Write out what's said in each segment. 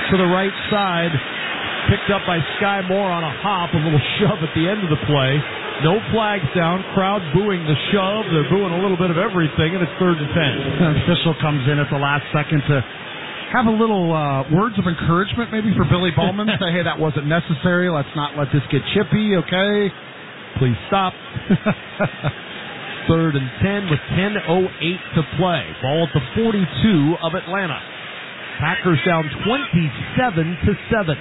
to the right side. Picked up by Sky Moore on a hop, a little shove at the end of the play. No flags down. Crowd booing the shove. They're booing a little bit of everything, and it's 3rd and 10. An official comes in at the last second to have a little words of encouragement maybe for Billy Bowman. Say, hey, that wasn't necessary. Let's not let this get chippy, okay? Please stop. 3rd and 10 with 10:08 to play. Ball at the 42 of Atlanta. Packers down 27-7.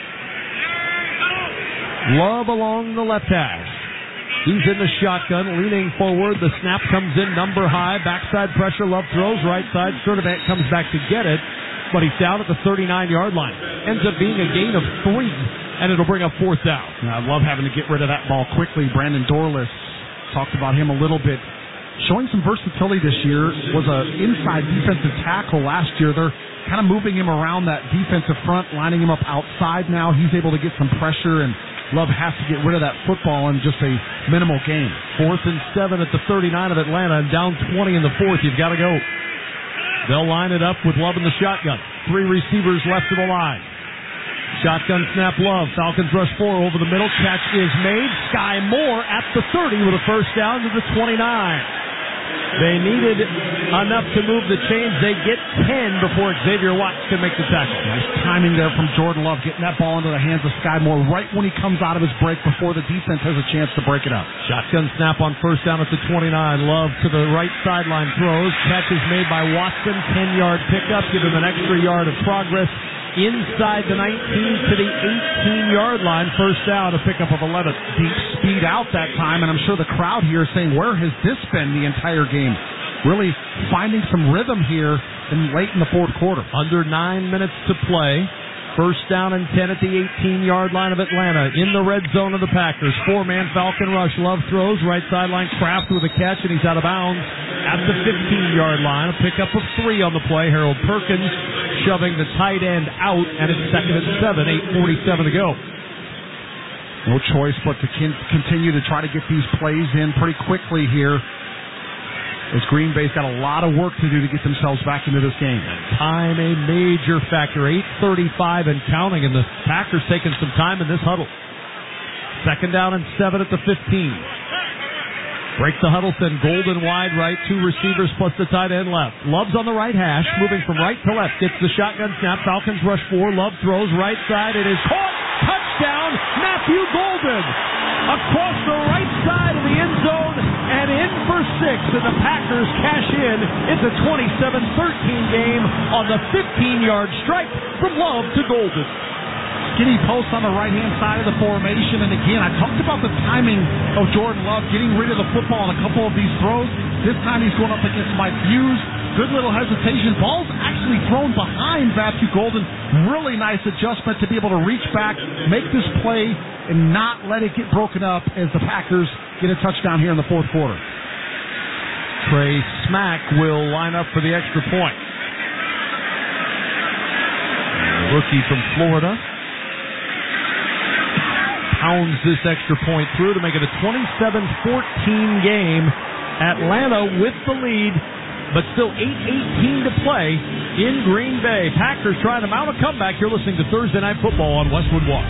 Love along the left hash. He's in the shotgun, leaning forward. The snap comes in, number high. Backside pressure, Love throws. Right side, Sturdivant comes back to get it. But he's down at the 39-yard line. Ends up being a gain of 3, and it'll bring up 4th down. I love having to get rid of that ball quickly. Brandon Dorless, talked about him a little bit. Showing some versatility this year. Was an inside defensive tackle last year. They're kind of moving him around that defensive front, lining him up outside now. He's able to get some pressure, and Love has to get rid of that football in just a minimal game. 4th and 7 at the 39 of Atlanta, and down 20 in the 4th. You've got to go. They'll line it up with Love in the shotgun. 3 receivers left of the line. Shotgun snap, Love. Falcons rush 4 over the middle. Catch is made. Sky Moore at the 30 with a first down to the 29. They needed enough to move the chains. They get 10 before Xavier Watts can make the tackle. Nice timing there from Jordan Love, getting that ball into the hands of Sky Moore right when he comes out of his break before the defense has a chance to break it up. Shotgun snap on first down at the 29. Love to the right sideline throws. Catch is made by Watson. 10-yard pickup. Give him an extra yard of progress. Inside the 19 to the 18-yard line. First down, a pickup of 11. Deep speed out that time, and I'm sure the crowd here is saying, where has this been the entire game? Really finding some rhythm here late in the 4th quarter. Under 9 minutes to play. First down and 10 at the 18-yard line of Atlanta. In the red zone of the Packers. 4-man Falcon rush. Love throws. Right sideline. Kraft with a catch, and he's out of bounds at the 15-yard line. A pickup of 3 on the play. Harold Perkins shoving the tight end out, and it's 2nd and 7. 8:47 to go. No choice but to continue to try to get these plays in pretty quickly here, as Green Bay's got a lot of work to do to get themselves back into this game. Time a major factor. 8:35 and counting, and the Packers taking some time in this huddle. 2nd down and 7 at the 15. Break the huddle, send Golden wide right. 2 receivers plus the tight end left. Love's on the right hash, moving from right to left. Gets the shotgun snap. Falcons rush 4. Love throws right side. It is caught. Touchdown, Matthew Golden. Across the right side of the end zone and in for 6. And the Packers cash in. It's a 27-13 game on the 15-yard strike from Love to Golden. Skinny post on the right-hand side of the formation. And again, I talked about the timing of Jordan Love getting rid of the football on a couple of these throws. This time he's going up against Mike Hughes. Good little hesitation. Ball's actually thrown behind Matthew Golden. Really nice adjustment to be able to reach back, make this play, and not let it get broken up as the Packers get a touchdown here in the 4th quarter. Trey Smack will line up for the extra point. Rookie from Florida pounds this extra point through to make it a 27-14 game. Atlanta with the lead, but still 8:18 to play in Green Bay. Packers trying to mount a comeback. You're listening to Thursday Night Football on Westwood One.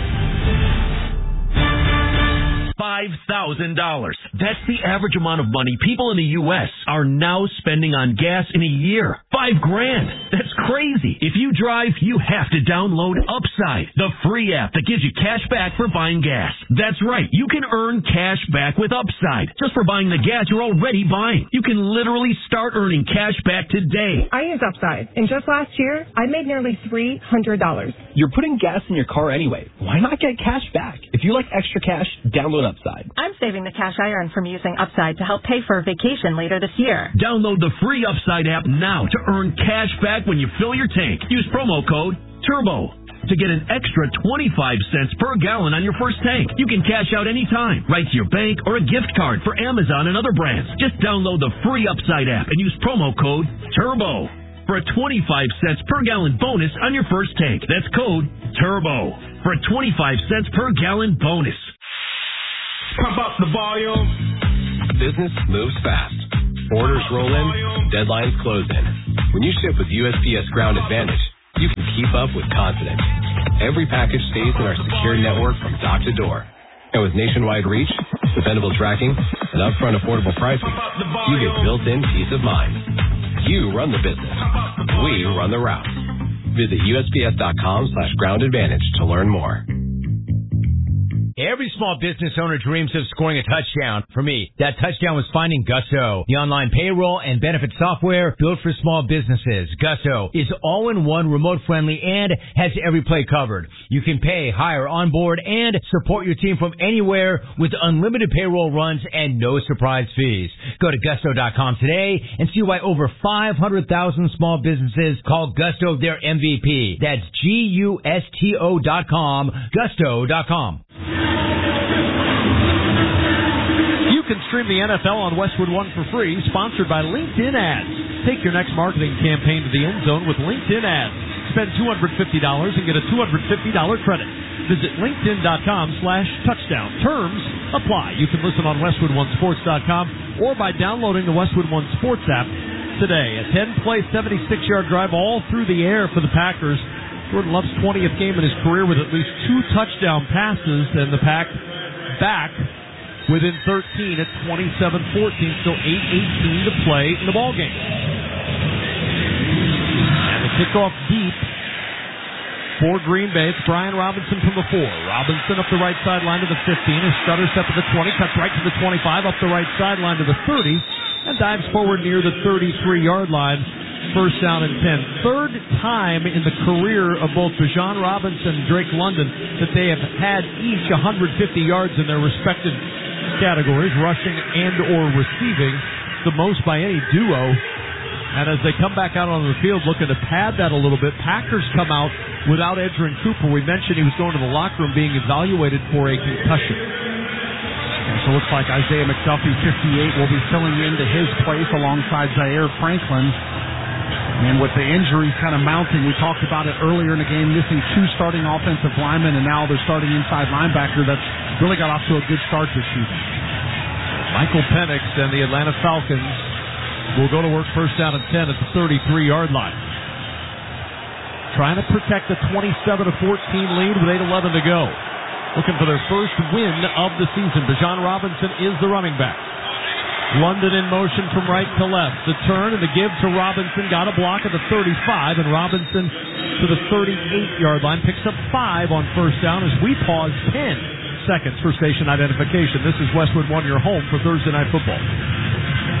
$5,000. That's the average amount of money people in the U.S. are now spending on gas in a year. $5,000. That's crazy. If you drive, you have to download Upside, the free app that gives you cash back for buying gas. That's right. You can earn cash back with Upside just for buying the gas you're already buying. You can literally start earning cash back today. I use Upside, and just last year, I made nearly $300. You're putting gas in your car anyway. Why not get cash back? If you like extra cash, download Upside. I'm saving the cash I earn from using Upside to help pay for a vacation later this year. Download the free Upside app now to earn cash back when you fill your tank. Use promo code TURBO to get an extra 25 cents per gallon on your first tank. You can cash out anytime, right to your bank or a gift card for Amazon and other brands. Just download the free Upside app and use promo code TURBO for a 25 cents per gallon bonus on your first tank. That's code TURBO for a 25 cents per gallon bonus. Pump up the volume. Business moves fast. Orders roll in, deadlines close in. When you ship with USPS Ground Advantage, you can keep up with confidence. Every package stays in our secure network from dock to door. And with nationwide reach, dependable tracking, and upfront affordable pricing, you get built-in peace of mind. You run the business. We run the route. Visit USPS.com/Ground Advantage to learn more. Every small business owner dreams of scoring a touchdown. For me, that touchdown was finding Gusto, the online payroll and benefit software built for small businesses. Gusto is all-in-one, remote-friendly, and has every play covered. You can pay, hire, onboard, and support your team from anywhere with unlimited payroll runs and no surprise fees. Go to Gusto.com today and see why over 500,000 small businesses call Gusto their MVP. That's Gusto.com, Gusto.com. You can stream the NFL on Westwood One for free, sponsored by LinkedIn Ads. Take your next marketing campaign to the end zone with LinkedIn Ads. Spend $250 and get a $250 credit. Visit LinkedIn.com/touchdown. Terms apply. You can listen on WestwoodOneSports.com or by downloading the Westwood One Sports app today. A 10-play, 76-yard drive all through the air for the Packers. Jordan Love's 20th game in his career with at least 2 touchdown passes, and the Pack back within 13 at 27-14, still 8:18 to play in the ballgame. And the kickoff deep for Green Bay. It's Brian Robinson from the 4. Robinson up the right sideline to the 15. His stutter step to the 20, cuts right to the 25, up the right sideline to the 30, and dives forward near the 33-yard line. First down and 10. Third time in the career of both Bijan Robinson and Drake London that they have had each 150 yards in their respective categories, rushing and or receiving, the most by any duo. And as they come back out on the field looking to pad that a little bit, Packers come out without Edgerrin Cooper. We mentioned he was going to the locker room being evaluated for a concussion. So it looks like Isaiah McDuffie, 58, will be filling into his place alongside Zaire Franklin. And with the injuries kind of mounting, we talked about it earlier in the game, missing 2 starting offensive linemen, and now they're starting inside linebacker. That's really got off to a good start this season. Michael Penix and the Atlanta Falcons will go to work first down and 10 at the 33-yard line. Trying to protect a 27-14 lead with 8:11 to go. Looking for their first win of the season. Bijan Robinson is the running back. London in motion from right to left. The turn and the give to Robinson. Got a block at the 35, and Robinson to the 38-yard line. Picks up 5 on first down as we pause 10 seconds for station identification. This is Westwood One, your home for Thursday Night Football.